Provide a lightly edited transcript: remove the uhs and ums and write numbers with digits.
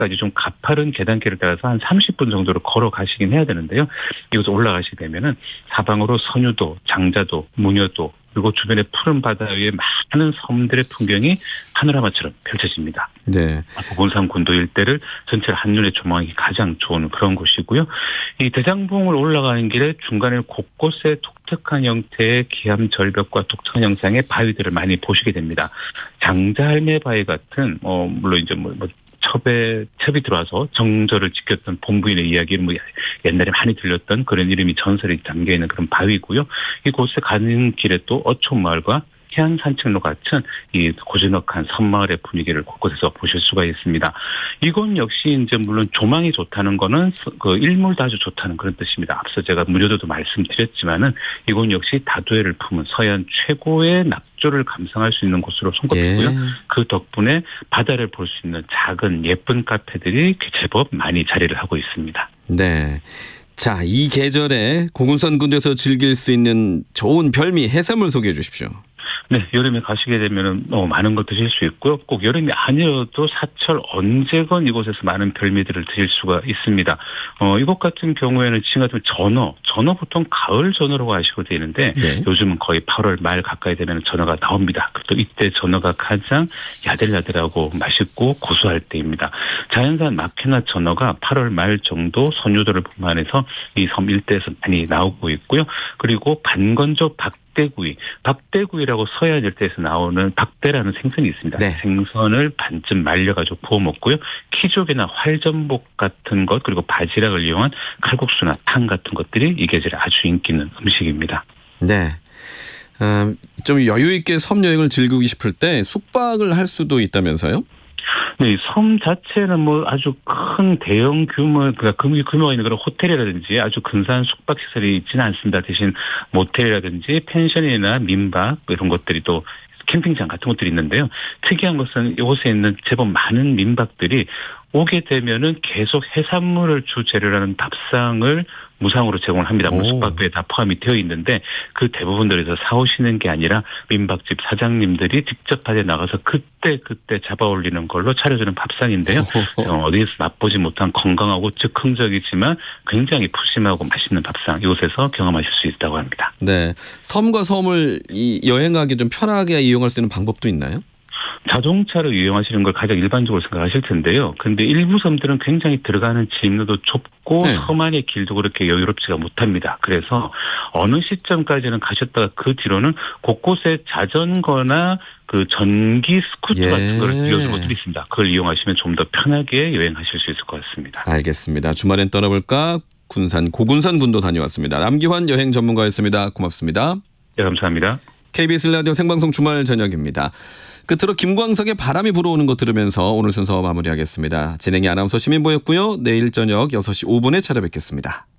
까지 좀 가파른 계단길을 따라서 한 30분 정도로 걸어가시긴 해야 되는데요. 이곳에 올라가시게 되면은 사방으로 선유도, 장자도, 무녀도 그리고 주변의 푸른 바다 위에 많은 섬들의 풍경이 파노라마처럼 펼쳐집니다. 네. 고군산 군도 일대를 전체를 한눈에 조망하기 가장 좋은 그런 곳이고요. 이 대장봉을 올라가는 길에 중간에 곳곳에 독특한 형태의 기암 절벽과 독특한 형상의 바위들을 많이 보시게 됩니다. 장자할매 바위 같은 물론 이제 첩이 들어와서 정절을 지켰던 본부인의 이야기를 옛날에 많이 들렸던 그런 이름이 전설이 담겨 있는 그런 바위고요. 이곳에 가는 길에 또 어촌마을과 해안 산책로 같은 이 고즈넉한 섬마을의 분위기를 곳곳에서 보실 수가 있습니다. 이곳 역시 이제 물론 조망이 좋다는 거는 그 일몰도 아주 좋다는 그런 뜻입니다. 앞서 제가 무료도도 말씀드렸지만은 이곳 역시 다도해를 품은 서해안 최고의 낙조를 감상할 수 있는 곳으로 손꼽히고요. 예. 그 덕분에 바다를 볼 수 있는 작은 예쁜 카페들이 제법 많이 자리를 하고 있습니다. 네. 자, 이 계절에 고군산 군도에서 즐길 수 있는 좋은 별미 해산물 소개해 주십시오. 네, 여름에 가시게 되면은 많은 걸 드실 수 있고요. 꼭 여름이 아니어도 사철 언제건 이곳에서 많은 별미들을 드실 수가 있습니다. 이곳 같은 경우에는 지금 같은 전어 보통 가을 전어라고 아시고 되는데 네. 요즘은 거의 8월 말 가까이 되면 전어가 나옵니다. 또 이때 전어가 가장 야들야들하고 맛있고 고소할 때입니다. 자연산 마케나 전어가 8월 말 정도 선유도를 포함해서 이 섬 일대에서 많이 나오고 있고요. 그리고 반건조 박대구이라고 서해안 일대에서 나오는 박대라는 생선이 있습니다. 네. 생선을 반쯤 말려가지고 구워 먹고요. 키조개나 활전복 같은 것 그리고 바지락을 이용한 칼국수나 탕 같은 것들이 이 계절에 아주 인기 있는 음식입니다. 네. 좀 여유 있게 섬 여행을 즐기고 싶을 때 숙박을 할 수도 있다면서요? 네, 섬 자체는 아주 큰 대형 그러니까 규모가 있는 그런 호텔이라든지 아주 근사한 숙박 시설이 있지는 않습니다. 대신 모텔이라든지 펜션이나 민박 이런 것들이 또 캠핑장 같은 것들이 있는데요. 특이한 것은 이곳에 있는 제법 많은 민박들이 오게 되면은 계속 해산물을 주 재료로 하는 밥상을 무상으로 제공을 합니다. 숙박비에 다 포함이 되어 있는데 그 대부분들에서 사오시는 게 아니라 민박집 사장님들이 직접 바다에 나가서 그때 잡아올리는 걸로 차려주는 밥상인데요. 어디에서 맛보지 못한 건강하고 즉흥적이지만 굉장히 푸짐하고 맛있는 밥상 이곳에서 경험하실 수 있다고 합니다. 네, 섬과 섬을 여행하기 좀 편하게 이용할 수 있는 방법도 있나요? 자동차를 이용하시는 걸 가장 일반적으로 생각하실 텐데요. 그런데 일부 섬들은 굉장히 들어가는 진로도 좁고 네. 섬 안의 길도 그렇게 여유롭지가 못합니다. 그래서 어느 시점까지는 가셨다가 그 뒤로는 곳곳에 자전거나 그 전기 스쿠터 같은 걸 빌려주는 것들이 있습니다. 그걸 이용하시면 좀 더 편하게 여행하실 수 있을 것 같습니다. 알겠습니다. 주말엔 떠나볼까? 고군산 군도 다녀왔습니다. 남기환 여행 전문가였습니다. 고맙습니다. 네, 감사합니다. KBS 라디오 생방송 주말 저녁입니다. 끝으로 김광석의 바람이 불어오는 거 들으면서 오늘 순서 마무리하겠습니다. 진행의 아나운서 시민보였고요. 내일 저녁 6시 5분에 찾아뵙겠습니다.